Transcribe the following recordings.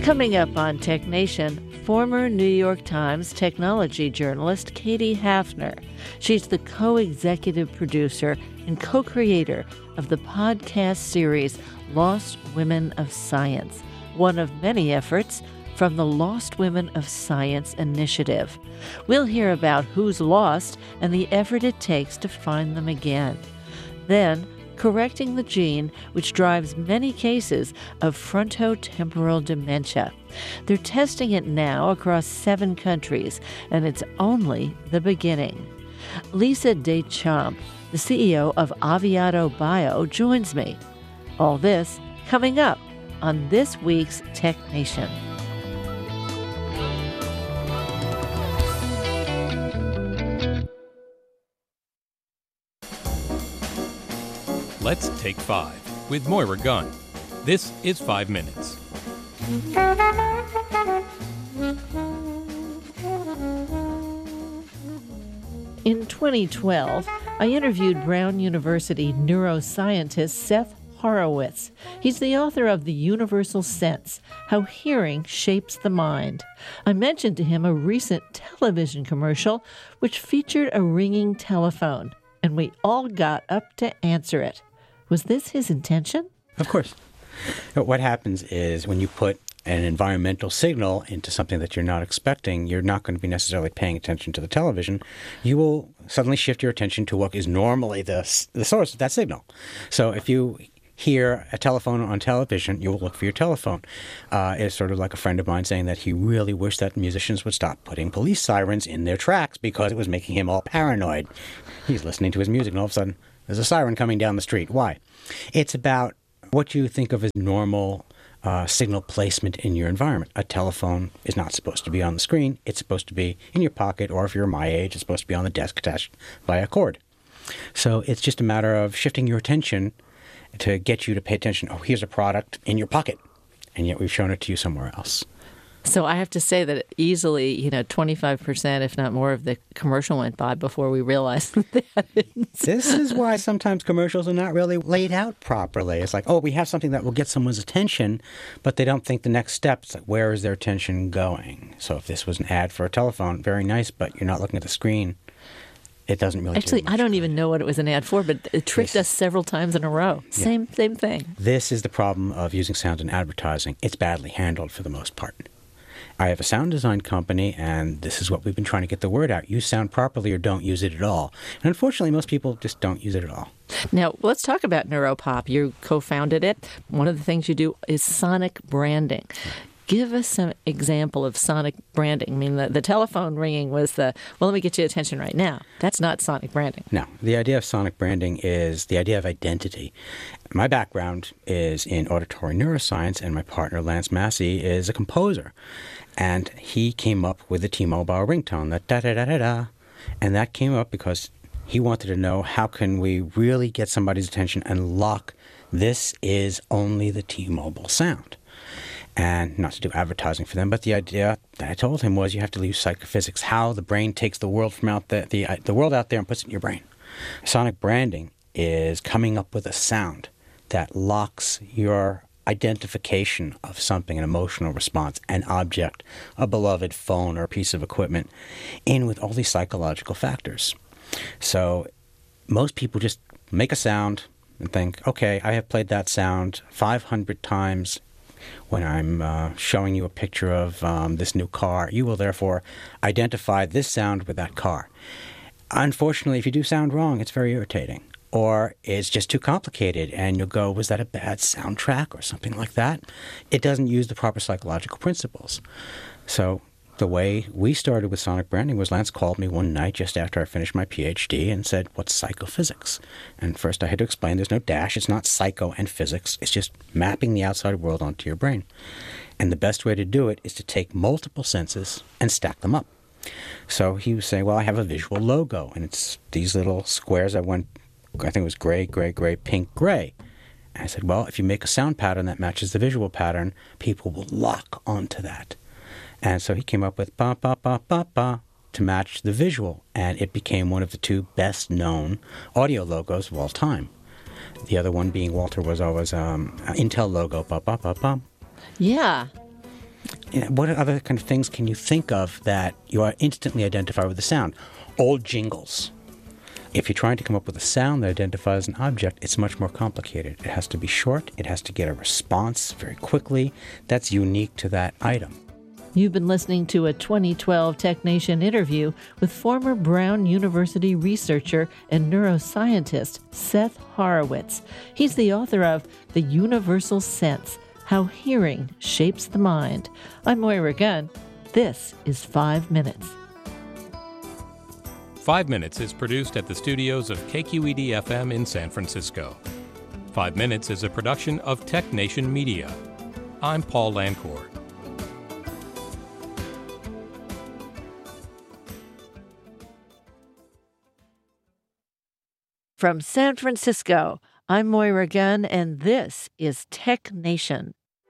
Coming up on Tech Nation, former New York Times technology journalist Katie Hafner. She's the co-executive producer and co-creator of the podcast series Lost Women of Science, one of many efforts from the Lost Women of Science initiative. We'll hear about who's lost and the effort it takes to find them again. Then, correcting the gene which drives many cases of frontotemporal dementia. They're testing it now across 7 countries, and it's only the beginning. Lisa Deschamps, the CEO of Aviato Bio, joins me. All this coming up on this week's Tech Nation. Let's Take 5 with Moira Gunn. This is 5 Minutes. In 2012, I interviewed Brown University neuroscientist Seth Horowitz. He's the author of The Universal Sense, How Hearing Shapes the Mind. I mentioned to him a recent television commercial which featured a ringing telephone, and we all got up to answer it. Was this his intention? Of course. What happens is when you put an environmental signal into something that you're not expecting, you're not going to be necessarily paying attention to the television. You will suddenly shift your attention to what is normally the source of that signal. So if you hear a telephone on television, you will look for your telephone. It's sort of like a friend of mine saying that he really wished that musicians would stop putting police sirens in their tracks because it was making him all paranoid. He's listening to his music and all of a sudden there's a siren coming down the street. Why? It's about what you think of as normal signal placement in your environment. A telephone is not supposed to be on the screen. It's supposed to be in your pocket, or if you're my age, it's supposed to be on the desk attached by a cord. So it's just a matter of shifting your attention to get you to pay attention. Oh, here's a product in your pocket, and yet we've shown it to you somewhere else. So I have to say that easily, 25%, if not more, of the commercial went by before we realized that. This is why sometimes commercials are not really laid out properly. It's like, oh, we have something that will get someone's attention, but they don't think the next step. It's like, where is their attention going? So if this was an ad for a telephone, very nice, but you're not looking at the screen. It doesn't really Actually, do much I don't good. even know what it was an ad for, but it tricked us several times in a row. Yeah. Same thing. This is the problem of using sound in advertising. It's badly handled for the most part. I have a sound design company, and this is what we've been trying to get the word out. Use sound properly or don't use it at all. And unfortunately, most people just don't use it at all. Now, let's talk about Neuropop. You co-founded it. One of the things you do is sonic branding. Give us some example of sonic branding. I mean, the telephone ringing was let me get your attention right now. That's not sonic branding. No. The idea of sonic branding is the idea of identity. My background is in auditory neuroscience, and my partner, Lance Massey, is a composer. And he came up with the T-Mobile ringtone, that da-da-da-da-da. And that came up because he wanted to know, how can we really get somebody's attention and lock, this is only the T-Mobile sound. And not to do advertising for them, but the idea that I told him was you have to use psychophysics, how the brain takes the world from out the world out there and puts it in your brain. Sonic branding is coming up with a sound that locks your identification of something, an emotional response, an object, a beloved phone or a piece of equipment, in with all these psychological factors. So most people just make a sound and think, okay, I have played that sound 500 times when I'm showing you a picture of this new car. You will therefore identify this sound with that car. Unfortunately, if you do sound wrong, it's very irritating. Or it's just too complicated, and you'll go, was that a bad soundtrack or something like that? It doesn't use the proper psychological principles. So the way we started with sonic branding was Lance called me one night just after I finished my PhD and said, what's psychophysics? And first I had to explain there's no dash. It's not psycho and physics. It's just mapping the outside world onto your brain. And the best way to do it is to take multiple senses and stack them up. So he was saying, well, I have a visual logo, and it's these little squares I think it was gray, gray, gray, pink, gray. And I said, well, if you make a sound pattern that matches the visual pattern, people will lock onto that. And so he came up with ba, ba, ba, ba, ba to match the visual. And it became one of the 2 best-known audio logos of all time. The other one being Walter was always Intel logo, ba, ba, ba, ba. Yeah. What other kind of things can you think of that you are instantly identify with the sound? Old jingles. If you're trying to come up with a sound that identifies an object, it's much more complicated. It has to be short. It has to get a response very quickly. That's unique to that item. You've been listening to a 2012 TechNation interview with former Brown University researcher and neuroscientist Seth Horowitz. He's the author of The Universal Sense: How Hearing Shapes the Mind. I'm Moira Gunn. This is 5 Minutes. 5 Minutes is produced at the studios of KQED-FM in San Francisco. 5 Minutes is a production of TechNation Media. I'm Paul Lancourt. From San Francisco, I'm Moira Gunn, and this is TechNation.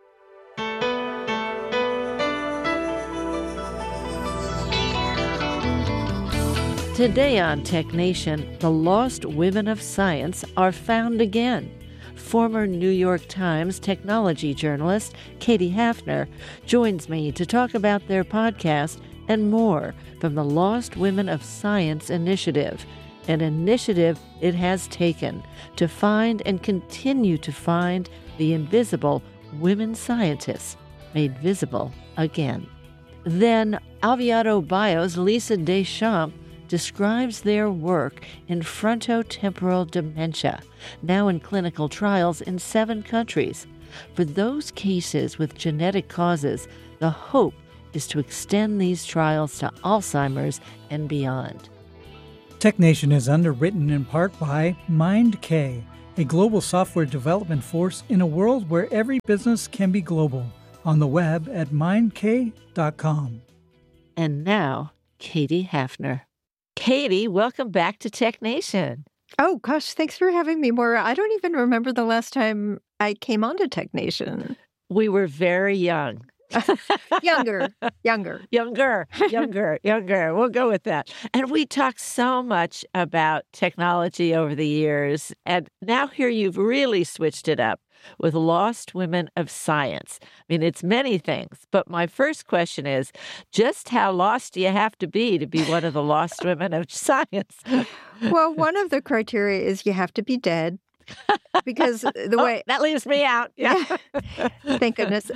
Today on TechNation, the lost women of science are found again. Former New York Times technology journalist Katie Hafner joins me to talk about their podcast and more from the Lost Women of Science initiative, an initiative it has taken to find and continue to find the invisible women scientists made visible again. Then Alviado Bio's Lisa Deschamps describes their work in frontotemporal dementia, now in clinical trials in 7 countries. For those cases with genetic causes, the hope is to extend these trials to Alzheimer's and beyond. TechNation is underwritten in part by MindK, a global software development force in a world where every business can be global. On the web at mindk.com. And now, Katie Hafner. Katie, welcome back to TechNation. Oh, gosh, thanks for having me, Maura. I don't even remember the last time I came on to TechNation. We were very young. Younger. Younger. We'll go with that. And we talked so much about technology over the years. And now here you've really switched it up with Lost Women of Science. I mean, it's many things. But my first question is, just how lost do you have to be one of the Lost Women of Science? Well, one of the criteria is you have to be dead. Because the way that leaves me out. Yeah. Thank goodness.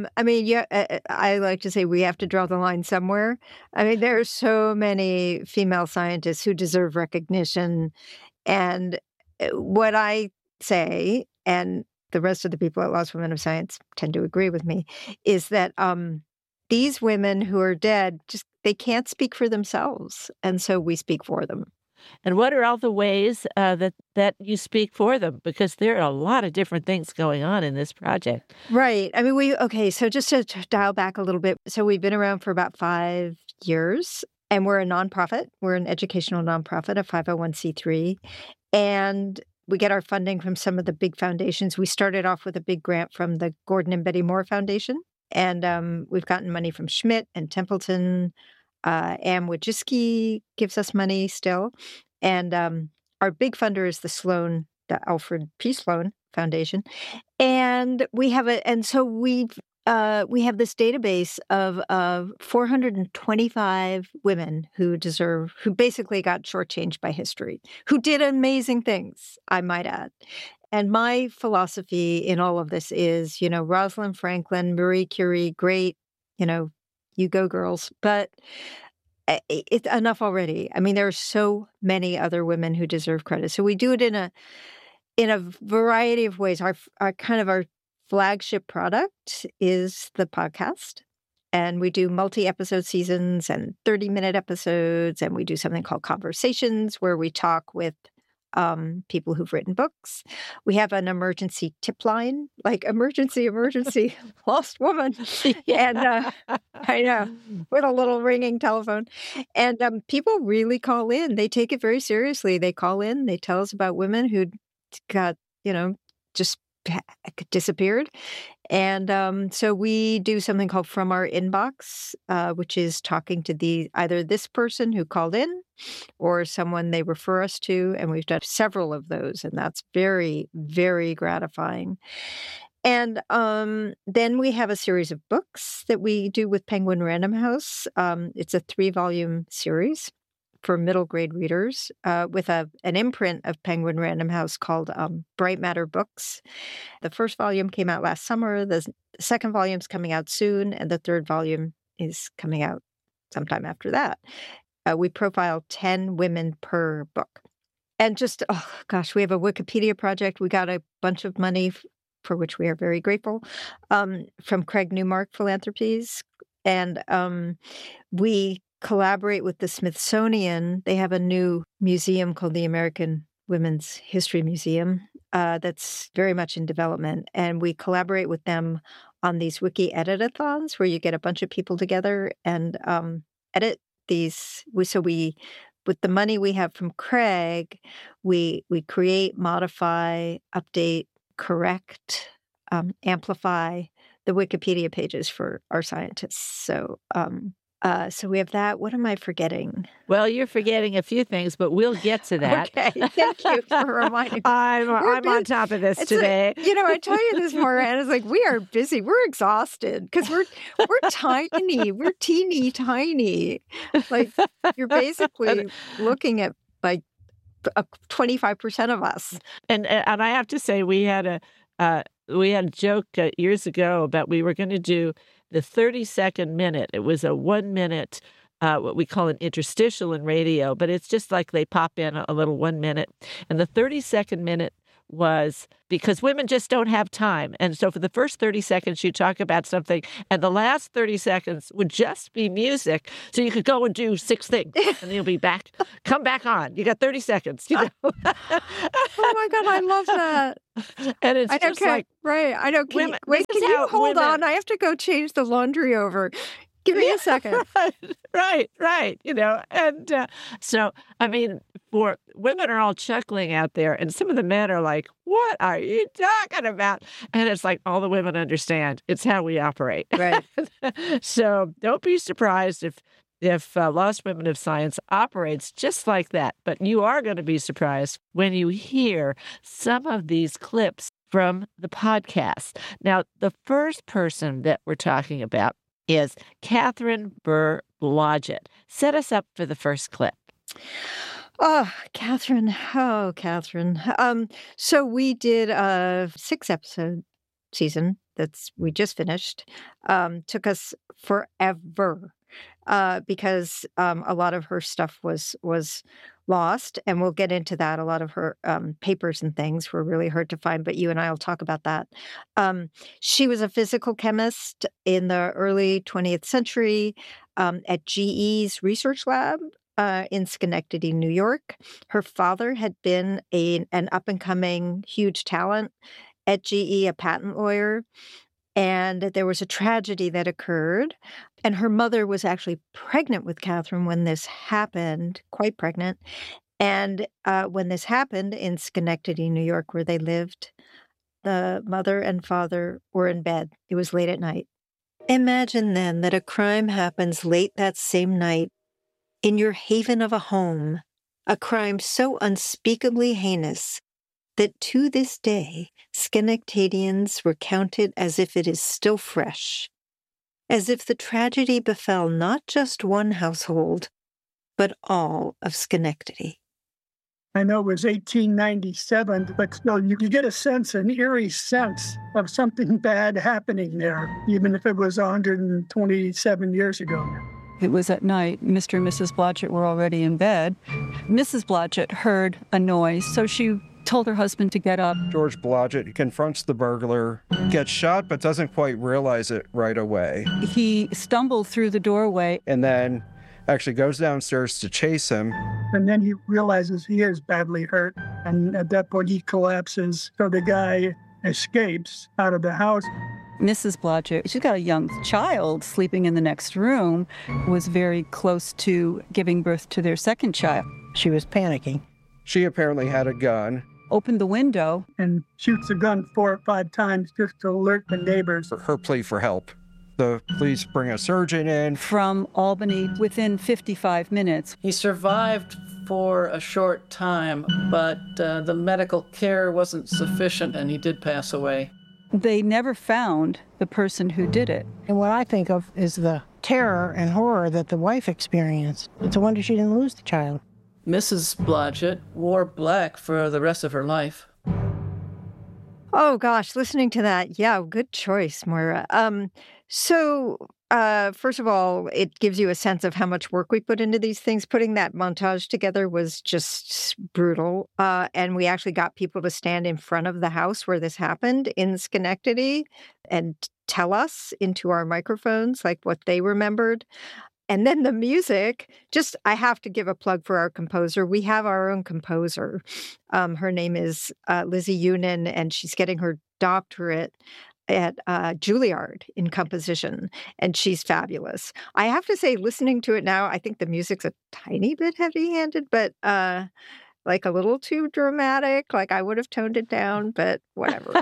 I like to say we have to draw the line somewhere. I mean, there are so many female scientists who deserve recognition. And what I say, and the rest of the people at Lost Women of Science tend to agree with me, is that these women who are dead, they can't speak for themselves. And so we speak for them. And what are all the ways that you speak for them? Because there are a lot of different things going on in this project. Right. I mean, so just to dial back a little bit. So we've been around for about 5 years, and we're a nonprofit. We're an educational nonprofit, a 501c3. And we get our funding from some of the big foundations. We started off with a big grant from the Gordon and Betty Moore Foundation. And we've gotten money from Schmidt and Templeton. Anne Wojcicki gives us money still. And our big funder is the Alfred P. Sloan Foundation. And we have we have this database of 425 women who basically got shortchanged by history, who did amazing things, I might add. And my philosophy in all of this is, Rosalind Franklin, Marie Curie, great, you go girls, but it's enough already. I mean, there are so many other women who deserve credit. So we do it in a variety of ways. Our flagship product is the podcast, and we do multi-episode seasons and 30-minute episodes, and we do something called Conversations, where we talk with people who've written books. We have an emergency tip line, like emergency, lost woman. And I know, with a little ringing telephone. And people really call in. They take it very seriously. They call in. They tell us about women who got, just disappeared. And so we do something called From Our Inbox, which is talking to either this person who called in or someone they refer us to. And we've done several of those, and that's very, very gratifying. And then we have a series of books that we do with Penguin Random House. It's a 3-volume series for middle grade readers with an imprint of Penguin Random House called Bright Matter Books. The first volume came out last summer. The second volume's coming out soon, and the third volume is coming out sometime after that. We profile 10 women per book. And just, we have a Wikipedia project. We got a bunch of money for which we are very grateful from Craig Newmark Philanthropies. And we collaborate with the Smithsonian. They have a new museum called the American Women's History Museum that's very much in development. And we collaborate with them on these wiki edit-a-thons where you get a bunch of people together and edit these. With the money we have from Craig, we create, modify, update, correct, amplify the Wikipedia pages for our scientists. So we have that. What am I forgetting? Well, you're forgetting a few things, but we'll get to that. Okay, thank you for reminding me. I'm on top of this today. I tell you this, Maura, and it's like we are busy. We're exhausted because we're tiny. We're teeny tiny. Like you're basically looking at like 25% of us. And I have to say, we had a joke years ago about we were going to do the 30-second minute. It was a 1 minute, what we call an interstitial in radio, but it's just like they pop in a little 1 minute. And the 30-second minute was because women just don't have time. And so for the first 30 seconds, you talk about something, and the last 30 seconds would just be music. So you could go and do 6 things, and you'll be back. Come back on. You got 30 seconds. You know? Oh, my God. I love that. And it's just like... Right. I know. Can you hold on? I have to go change the laundry over. Give me a second. Right. And so, I mean, for women are all chuckling out there, and some of the men are like, what are you talking about? And it's like, all the women understand. It's how we operate. Right. So don't be surprised if Lost Women of Science operates just like that. But you are going to be surprised when you hear some of these clips from the podcast. Now, the first person that we're talking about is Catherine Burr-Blodgett. Set us up for the first clip. Oh, Catherine. So we did a 6-episode season we just finished. Took us forever because a lot of her stuff was lost, and we'll get into that. A lot of her papers and things were really hard to find, but you and I will talk about that. She was a physical chemist in the early 20th century at GE's research lab in Schenectady, New York. Her father had been an up-and-coming huge talent at GE, a patent lawyer. And there was a tragedy that occurred. And her mother was actually pregnant with Catherine when this happened, quite pregnant. And when this happened in Schenectady, New York, where they lived, the mother and father were in bed. It was late at night. Imagine then that a crime happens late that same night in your haven of a home, a crime so unspeakably heinous that to this day, Schenectadians recount it as if it is still fresh, as if the tragedy befell not just one household, but all of Schenectady. I know it was 1897, but still, you get a sense, an eerie sense of something bad happening there, even if it was 127 years ago. It was at night. Mr. and Mrs. Blodgett were already in bed. Mrs. Blodgett heard a noise, so she told her husband to get up. George Blodgett confronts the burglar, gets shot, but doesn't quite realize it right away. He stumbled through the doorway. And then actually goes downstairs to chase him. And then he realizes he is badly hurt. And at that point, he collapses. So the guy escapes out of the house. Mrs. Blodgett, she's got a young child sleeping in the next room, was very close to giving birth to their second child. She was panicking. She apparently had a gun. Opened the window. And shoots the gun 4 or 5 times just to alert the neighbors. Her plea for help. The police bring a surgeon in. From Albany within 55 minutes. He survived for a short time, but the medical care wasn't sufficient and he did pass away. They never found the person who did it. And what I think of is the terror and horror that the wife experienced. It's a wonder she didn't lose the child. Mrs. Blodgett wore black for the rest of her life. Oh, gosh, listening to that, yeah, good choice, Moira. First of all, it gives you a sense of how much work we put into these things. Putting that montage together was just brutal. And we actually got people to stand in front of the house where this happened in Schenectady and tell us into our microphones, like, what they remembered. And then the music, I have to give a plug for our composer. We have our own composer. Her name is Lizzie Unin, and she's getting her doctorate at Juilliard in composition, and she's fabulous. I have to say, listening to it now, I think the music's a tiny bit heavy-handed, but like a little too dramatic. Like, I would have toned it down, but whatever.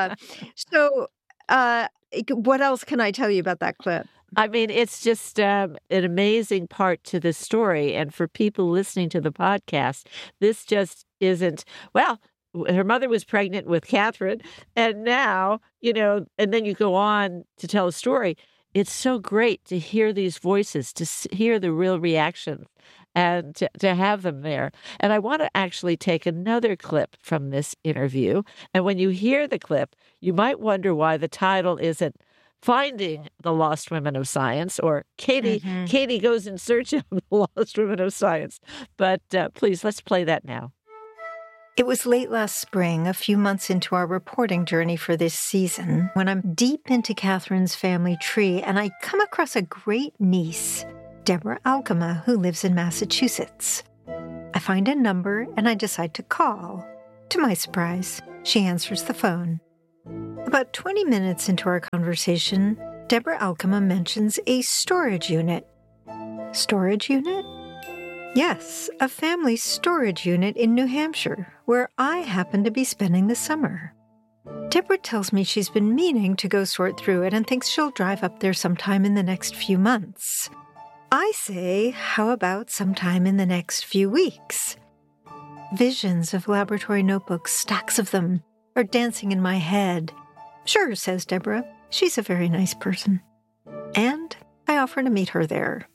What else can I tell you about that clip? I mean, it's just an amazing part to the story. And for people listening to the podcast, this just isn't, well, her mother was pregnant with Catherine, and now, and then you go on to tell a story. It's so great to hear these voices, to hear the real reactions, and to have them there. And I want to actually take another clip from this interview. And when you hear the clip, you might wonder why the title isn't Finding the Lost Women of Science, or Katie goes in search of the Lost Women of Science. But please, let's play that now. It was late last spring, a few months into our reporting journey for this season, when I'm deep into Catherine's family tree and I come across a great niece, Deborah Alkema, who lives in Massachusetts. I find a number and I decide to call. To my surprise, she answers the phone. About 20 minutes into our conversation, Deborah Alkema mentions a storage unit. Storage unit? Yes, a family storage unit in New Hampshire, where I happen to be spending the summer. Deborah tells me she's been meaning to go sort through it and thinks she'll drive up there sometime in the next few months. I say, how about sometime in the next few weeks? Visions of laboratory notebooks, stacks of them, are dancing in my head. Sure, says Deborah. She's a very nice person. And I offer to meet her there.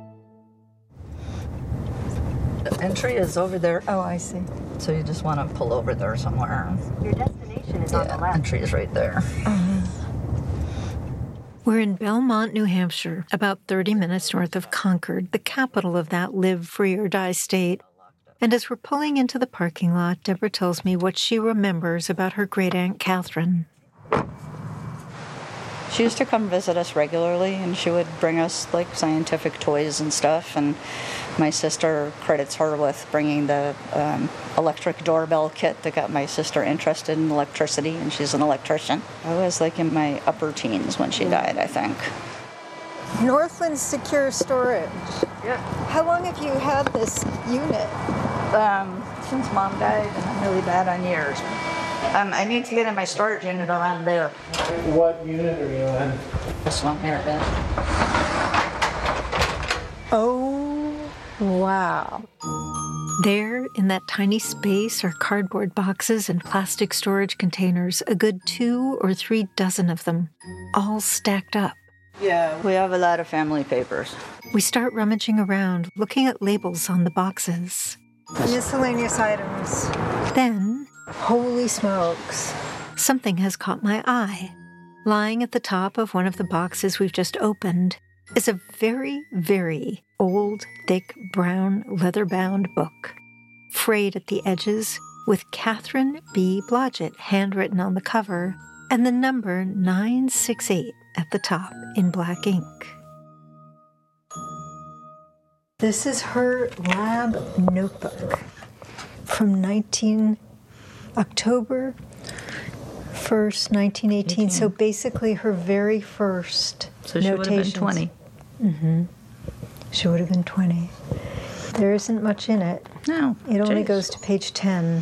The entry is over there. Oh, I see. So you just want to pull over there somewhere. Your destination is on the left. Entry is right there. We're in Belmont, New Hampshire, about 30 minutes north of Concord, the capital of that live free or die state. And as we're pulling into the parking lot, Deborah tells me what she remembers about her great-aunt Catherine. She used to come visit us regularly, and she would bring us, like, scientific toys and stuff. And my sister credits her with bringing the electric doorbell kit that got my sister interested in electricity, and she's an electrician. I was, like, in my upper teens when she died, I think. Northland Secure Storage. Yeah. How long have you had this unit? Since Mom died, and I'm really bad on years. I need to get in my storage unit around there. What unit are you in? This one here, Ben. Oh, wow. There, in that tiny space, are cardboard boxes and plastic storage containers, a good 2 or 3 dozen of them, all stacked up. Yeah, we have a lot of family papers. We start rummaging around, looking at labels on the boxes. Miscellaneous items. Then, holy smokes, something has caught my eye. Lying at the top of one of the boxes we've just opened is a very, very old, thick, brown, leather-bound book, frayed at the edges, with Catherine B. Blodgett handwritten on the cover, and the number 968 at the top in black ink. This is her lab notebook from October 1st, 1918. So basically her very first So she would have been 20. Mm-hmm. She would have been 20. There isn't much in it. No. It only goes to page 10.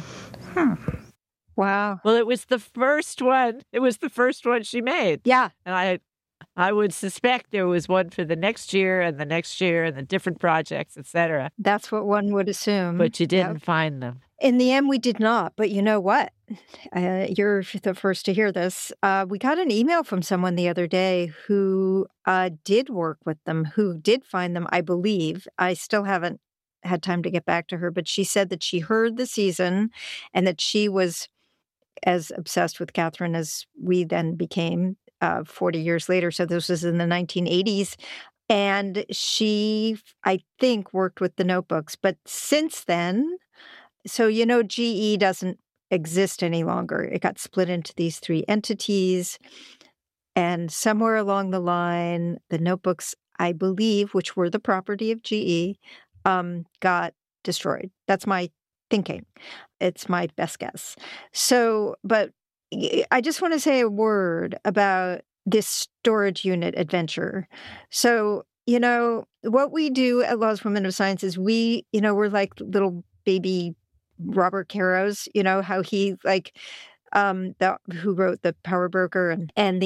Wow. Well, it was the first one. It was the first one she made. Yeah. And I would suspect there was one for the next year and the next year and the different projects, etc. That's what one would assume. But you didn't find them. In the end, we did not. But you know what? You're the first to hear this. We got an email from someone the other day who did work with them, who did find them, I believe. I still haven't had time to get back to her, but she said that she heard the season and that she was as obsessed with Catherine as we then became 40 years later. So this was in the 1980s. And she, I think, worked with the notebooks. But since then, so, GE doesn't exist any longer. It got split into these 3 entities. And somewhere along the line, the notebooks, I believe, which were the property of GE, got destroyed. That's my thinking. It's my best guess. So, but I just want to say a word about this storage unit adventure. So, what we do at Lost Women of Science is we're like little baby Robert Caros, how he who wrote The Power Broker and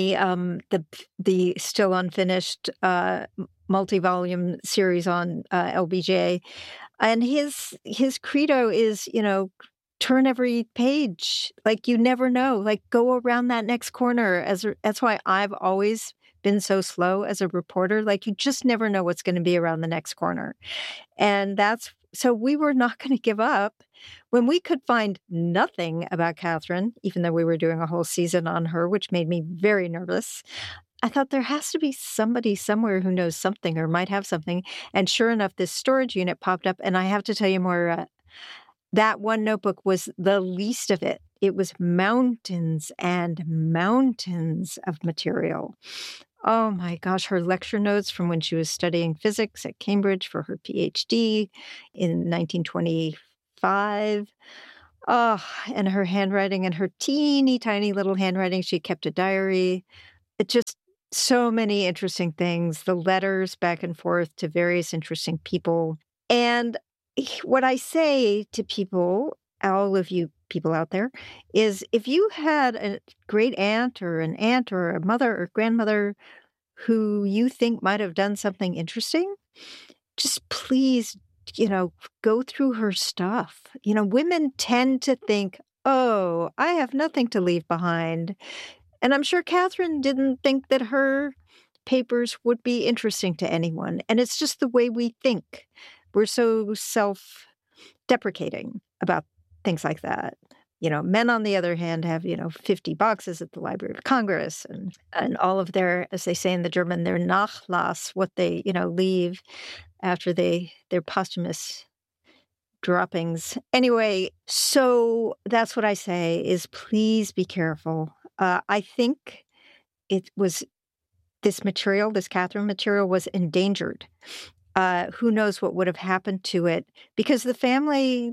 the still unfinished multi-volume series on LBJ. And his credo is, turn every page. Like, you never know. Like, go around that next corner. That's why I've always been so slow as a reporter. Like, you just never know what's going to be around the next corner. And so we were not going to give up. When we could find nothing about Catherine, even though we were doing a whole season on her, which made me very nervous, I thought there has to be somebody somewhere who knows something or might have something. And sure enough, this storage unit popped up. And I have to tell you, Moira, that one notebook was the least of it. It was mountains and mountains of material. Oh my gosh, her lecture notes from when she was studying physics at Cambridge for her PhD in 1925. Oh, and her handwriting and her teeny tiny little handwriting. She kept a diary. It just so many interesting things, the letters back and forth to various interesting people. And what I say to people, all of you people out there, is if you had a great aunt or a mother or grandmother who you think might have done something interesting, just please, go through her stuff. Women tend to think, oh, I have nothing to leave behind. And I'm sure Catherine didn't think that her papers would be interesting to anyone. And it's just the way we think. We're so self-deprecating about things like that. Men, on the other hand, have, 50 boxes at the Library of Congress and all of their, as they say in the German, their Nachlass, what they, leave after their posthumous droppings. Anyway, so that's what I say is please be careful. I think it was this Catherine material was endangered. Who knows what would have happened to it? Because the family,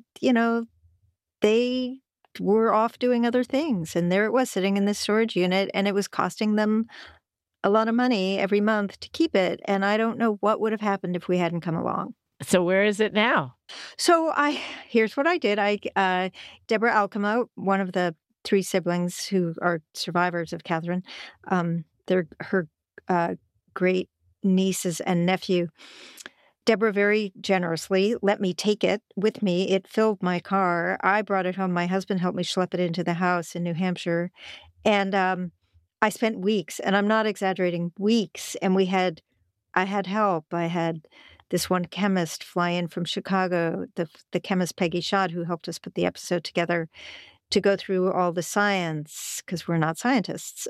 they were off doing other things. And there it was sitting in this storage unit, and it was costing them a lot of money every month to keep it. And I don't know what would have happened if we hadn't come along. So where is it now? So here's what I did. Deborah Alkema, one of the 3 siblings who are survivors of Catherine, they're her great nieces and nephew. Deborah very generously let me take it with me. It filled my car. I brought it home. My husband helped me schlep it into the house in New Hampshire. And I spent weeks, and I'm not exaggerating, weeks. And I had help. I had this one chemist fly in from Chicago, the chemist Peggy Schott, who helped us put the episode together, to go through all the science, because we're not scientists.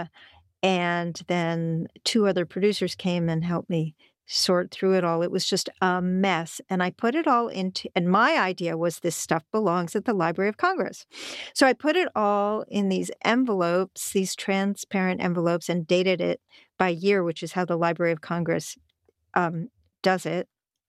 And then 2 other producers came and helped me sort through it all. It was just a mess. And I put it all and my idea was this stuff belongs at the Library of Congress. So I put it all in these envelopes, these transparent envelopes, and dated it by year, which is how the Library of Congress does it.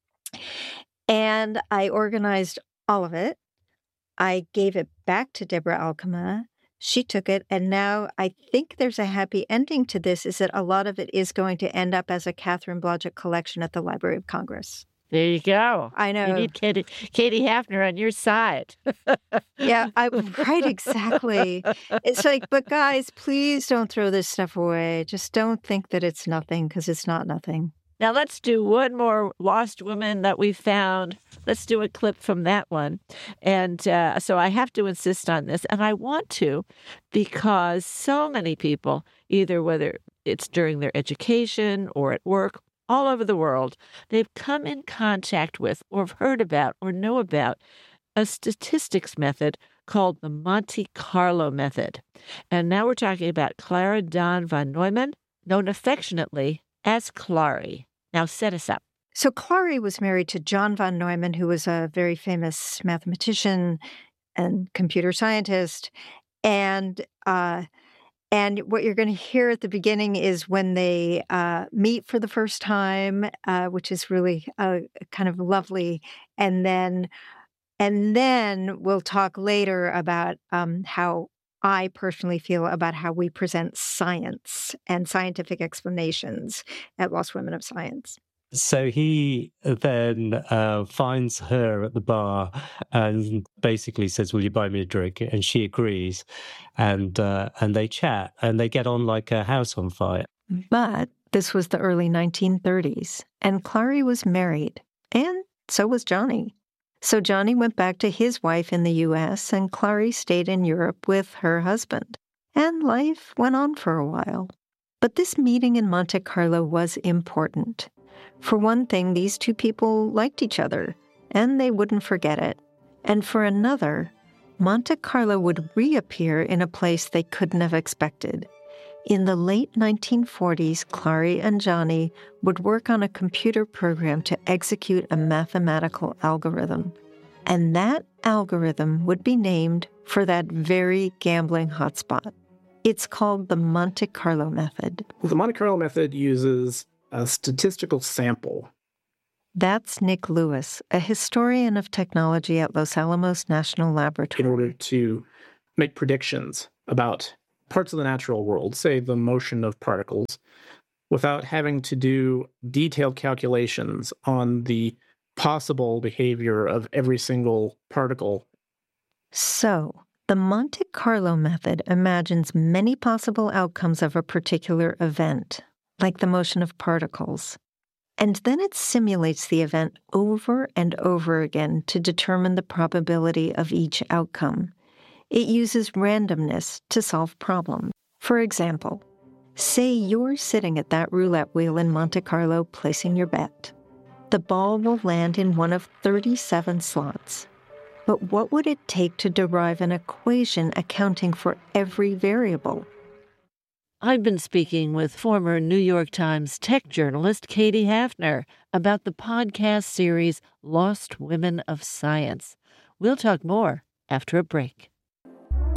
And I organized all of it. I gave it back to Deborah Alkema. She took it, and now I think there's a happy ending to this, is that a lot of it is going to end up as a Catherine Blodgett collection at the Library of Congress. There you go. I know. You need Katie Hafner on your side. Yeah, right, exactly. It's like, but guys, please don't throw this stuff away. Just don't think that it's nothing, because it's not nothing. Now let's do one more lost woman that we found. Let's do a clip from that one. And so I have to insist on this, and I want to, because so many people, either whether it's during their education or at work, all over the world, they've come in contact with or have heard about or know about a statistics method called the Monte Carlo method. And now we're talking about Clara Dawn von Neumann, known affectionately as Clary. Now set us up. So Clary was married to John von Neumann, who was a very famous mathematician and computer scientist. And what you're going to hear at the beginning is when they meet for the first time, which is really kind of lovely. And then we'll talk later about how I personally feel about how we present science and scientific explanations at Lost Women of Science. So he then finds her at the bar and basically says, "Will you buy me a drink?" And she agrees, and they chat and they get on like a house on fire. But this was the early 1930s, and Clary was married, and so was Johnny. So Johnny went back to his wife in the U.S., and Clary stayed in Europe with her husband. And life went on for a while. But this meeting in Monte Carlo was important. For one thing, these two people liked each other, and they wouldn't forget it. And for another, Monte Carlo would reappear in a place they couldn't have expected. In the late 1940s, Clary and Johnny would work on a computer program to execute a mathematical algorithm. And that algorithm would be named for that very gambling hotspot. It's called the Monte Carlo method. The Monte Carlo method uses a statistical sample. That's Nick Lewis, a historian of technology at Los Alamos National Laboratory. In order to make predictions about parts of the natural world, say the motion of particles, without having to do detailed calculations on the possible behavior of every single particle. So, the Monte Carlo method imagines many possible outcomes of a particular event, like the motion of particles. And then it simulates the event over and over again to determine the probability of each outcome. It uses randomness to solve problems. For example, say you're sitting at that roulette wheel in Monte Carlo placing your bet. The ball will land in one of 37 slots. But what would it take to derive an equation accounting for every variable? I've been speaking with former New York Times tech journalist Katie Hafner about the podcast series Lost Women of Science. We'll talk more after a break.